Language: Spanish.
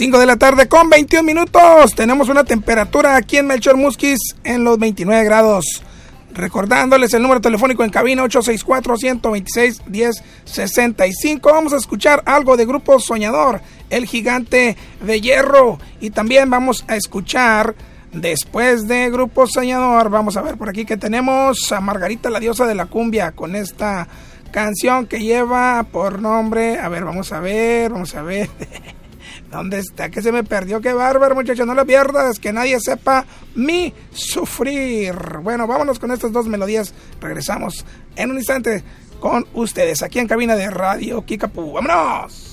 5 de la tarde con 21 minutos. Tenemos una temperatura aquí en Melchor Musquis en los 29 grados. Recordándoles el número telefónico en cabina 864-126-1065. Vamos a escuchar algo de Grupo Soñador, El Gigante de Hierro. Y también vamos a escuchar, después de Grupo Soñador, vamos a ver por aquí que tenemos a Margarita, la diosa de la cumbia, con esta canción que lleva por nombre, a ver, vamos a ver. ¿Dónde está? Que se me perdió. Qué bárbaro, muchachos. No lo pierdas. Que nadie sepa mi sufrir. Bueno, vámonos con estas dos melodías. Regresamos en un instante con ustedes aquí en cabina de Radio Kickapoo. ¡Vámonos!